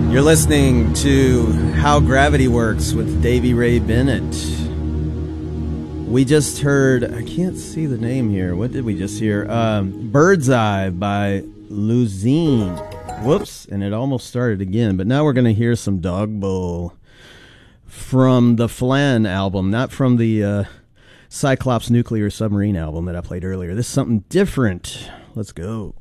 You're listening to How Gravity Works with Davy Ray Bennett. We just heard, I can't see the name here. What did we just hear? Bird's Eye by Luzine. Whoops, and it almost started again. But now we're going to hear some Dog Bowl from the Flan album, not from the Cyclops Nuclear Submarine album that I played earlier. This is something different. Let's go.